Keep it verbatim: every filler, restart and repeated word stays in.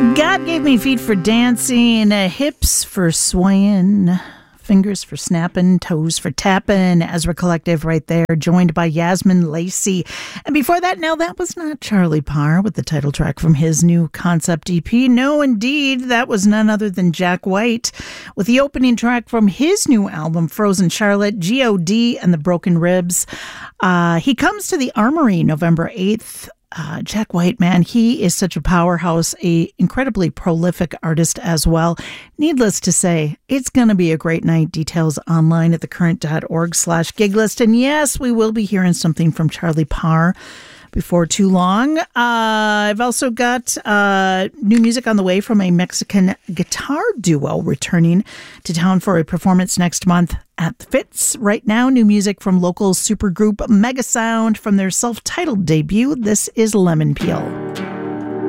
God gave me feet for dancing, uh, hips for swaying, fingers for snapping, toes for tapping. Ezra Collective right there, joined by Yasmin Lacey. And before that, no, that was not Charlie Parr with the title track from his new concept E P. No, indeed, that was none other than Jack White with the opening track from his new album, Frozen Charlotte, G O D and the Broken Ribs. Uh, he comes to the Armory November eighth. Uh, Jack White, man, he is such a powerhouse, a incredibly prolific artist as well. Needless to say, it's going to be a great night. Details online at thecurrent.org slash gig list. And yes, we will be hearing something from Charlie Parr before too long. Uh, I've also got uh, new music on the way from a Mexican guitar duo returning to town for a performance next month at the Fitz. Right now, new music from local supergroup Mega Sound from their self-titled debut. This is Lemon Peel.